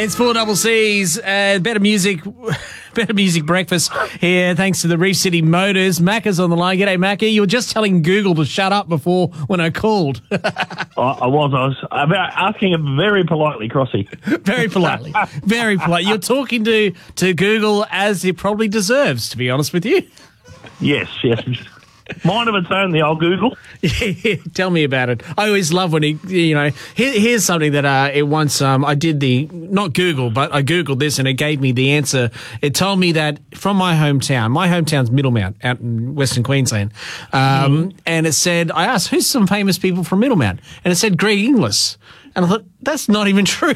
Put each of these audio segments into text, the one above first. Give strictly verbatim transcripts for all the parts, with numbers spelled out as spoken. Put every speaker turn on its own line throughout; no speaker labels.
It's four double C's, uh, better music, better music breakfast here, thanks to the Reef City Motors. Macca's on the line. G'day, Macca. You were just telling Google to shut up before when I called.
I, I was. I was about asking it very politely, Crossy.
Very politely. Very polite. You're talking to, to Google as it probably deserves, to be honest with you.
Yes, yes. Mind of its own, the old Google.
Yeah, tell me about it. I always love when he, you know, here, here's something that uh, it once, um, I did the, not Google, but I Googled this and it gave me the answer. It told me that from my hometown, my hometown's Middlemount out in Western Queensland, um, mm. and it said, I asked, who's some famous people from Middlemount? And it said Greg Inglis. And I thought, that's not even true.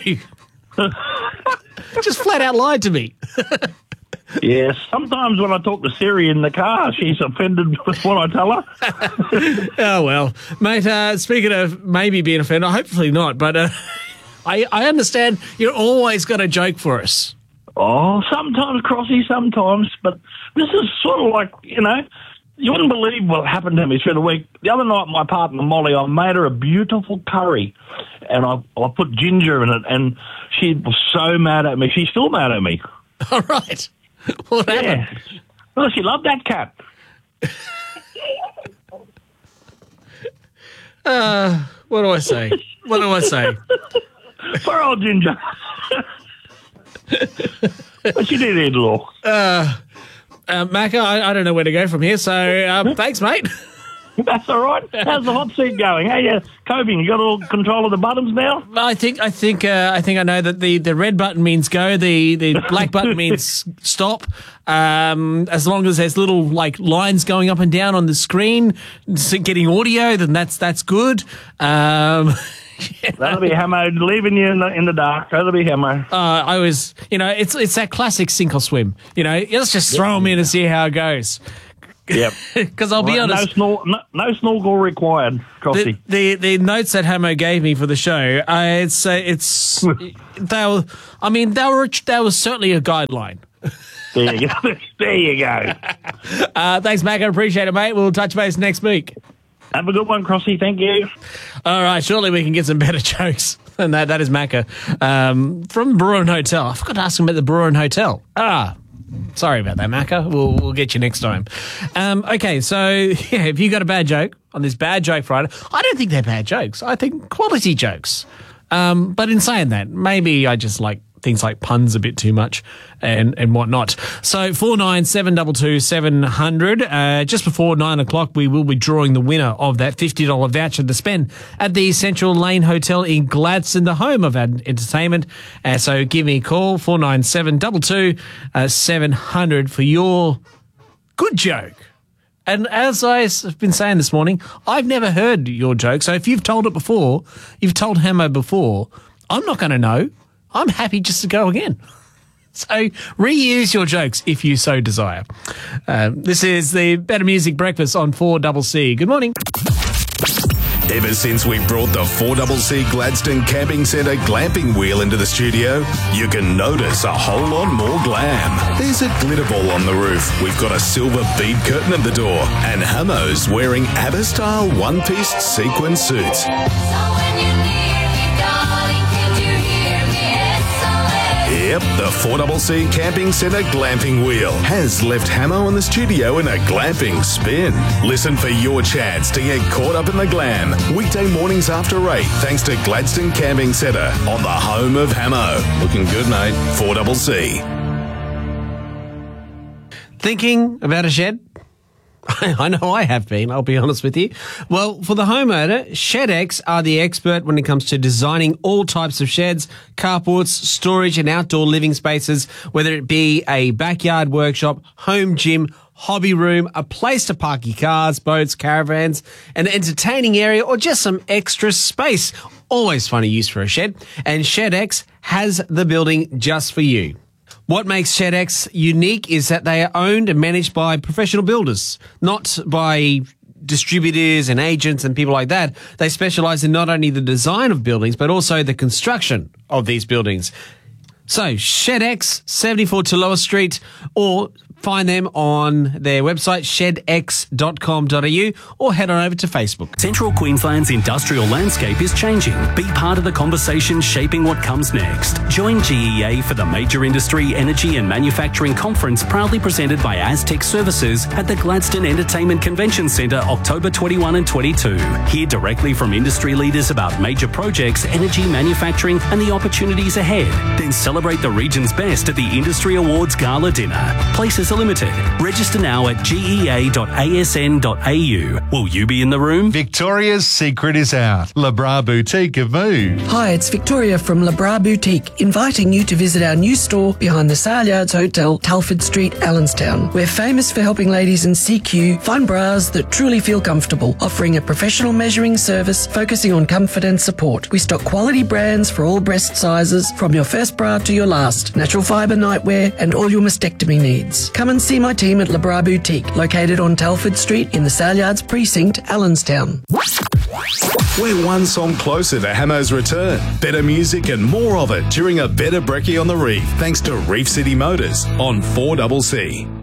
Just flat out lied to me.
Yes, sometimes when I talk to Siri in the car, she's offended with what I tell her.
Oh, well. Mate, uh, speaking of maybe being offended, hopefully not, but uh, I, I understand you're always got a joke for us.
Oh, sometimes, Crossy, sometimes, but this is sort of like, you know, you wouldn't believe what happened to me through the week. The other night, my partner, Molly, I made her a beautiful curry, and I, I put ginger in it, and she was so mad at me. She's still mad at me.
All right. What happened?
Yeah. Well, she loved that cat.
uh, what do I say? What do I say?
Poor old Ginger. But she did eat it all.
Uh, uh, Macca, I, I don't know where to go from here, so um, thanks, mate.
That's all right. How's the hot seat going? Hey, uh, coping. You got all control of the buttons now?
I think I think uh, I think I know that the, the red button means go, the, the black button means stop. Um, as long as there's little like lines going up and down on the screen, getting audio, then that's that's good. Um,
yeah. That'll be Hamo leaving you in the in the dark. That'll be Hamo.
Uh, I was, you know, it's it's that classic sink or swim. You know, let's just throw them in and see how it goes.
Yep.
Because I'll be
well,
honest.
No, snor- no, no snorkel required, Crossy.
The, the the notes that Hamo gave me for the show, uh, it's uh, it's they were. I mean, they were they was certainly a guideline.
There you go. There you go.
Uh, thanks, Mac. I appreciate it, mate. We'll touch base next week.
Have a good one, Crossy. Thank you.
All right. Surely we can get some better jokes than that. That is Macca um, from Brewerin Hotel. I forgot to ask him about the Brewerin Hotel. Ah. Sorry about that, Macca. We'll we'll get you next time. Um, okay, so yeah, if you got a bad joke on this Bad Joke Friday, I don't think they're bad jokes. I think quality jokes. Um, but in saying that, maybe I just like things like puns a bit too much and, and whatnot. So four nine seven two two seven hundred. Uh, just before nine o'clock, we will be drawing the winner of that fifty dollars voucher to spend at the Central Lane Hotel in Gladstone, the home of our entertainment. Uh, so give me a call, four nine seven two two seven hundred for your good joke. And as I've been saying this morning, I've never heard your joke. So if you've told it before, you've told Hamo before, I'm not going to know. I'm happy just to go again. So reuse your jokes if you so desire. Um, this is the Better Music Breakfast on four double C. Good morning.
Ever since we brought the four double C Gladstone Camping Centre glamping wheel into the studio, you can notice a whole lot more glam. There's a glitter ball on the roof, we've got a silver bead curtain at the door, and Hamo's wearing ABBA-style one-piece sequin suits. So when you're near me, darling, can you hear me? S O S. Yep, the four double C Camping Centre glamping wheel has left Hamo in the studio in a glamping spin. Listen for your chance to get caught up in the glam. Weekday mornings after eight, thanks to Gladstone Camping Centre on the home of Hamo. Looking good, mate. four double C.
Thinking about a shed? I know I have been, I'll be honest with you. Well, for the homeowner, ShedX are the expert when it comes to designing all types of sheds, carports, storage and outdoor living spaces, whether it be a backyard workshop, home gym, hobby room, a place to park your cars, boats, caravans, an entertaining area, or just some extra space. Always fun to use for a shed. And ShedX has the building just for you. What makes ShedX unique is that they are owned and managed by professional builders, not by distributors and agents and people like that. They specialize in not only the design of buildings, but also the construction of these buildings. So ShedX, seventy-four Tullowa Street, or find them on their website, shed x dot com dot a u, or head on over to Facebook.
Central Queensland's industrial landscape is changing. Be part of the conversation shaping what comes next. Join G E A for the Major Industry, Energy and Manufacturing Conference, proudly presented by Aztec Services at the Gladstone Entertainment Convention Centre, October twenty-first and twenty-second. Hear directly from industry leaders about major projects, energy, manufacturing and the opportunities ahead. Then celebrate the region's best at the Industry Awards Gala Dinner. Places are limited. Register now at g e a dot a s n dot a u. Will you be in the room?
Victoria's secret is out. Labra Boutique have moved.
Hi, it's Victoria from Labra Boutique, inviting you to visit our new store behind the Sale Yards Hotel, Telford Street, Allenstown. We're famous for helping ladies in C Q find bras that truly feel comfortable, offering a professional measuring service focusing on comfort and support. We stock quality brands for all breast sizes, from your first bra to your last, natural fibre nightwear and all your mastectomy needs. Come and see my team at Labra Boutique, located on Telford Street in the Sale Yards Precinct, Allenstown.
We're one song closer to Hamo's return. Better music and more of it during a better brekkie on the Reef, thanks to Reef City Motors on four C C.